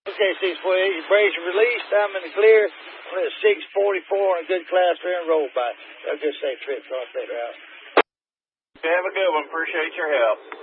Okay, 648. Brace released. I'm in the clear. I'm at 644 on a good class there and roll by. Have a good safe trip across that route. Have a good one. Appreciate your help.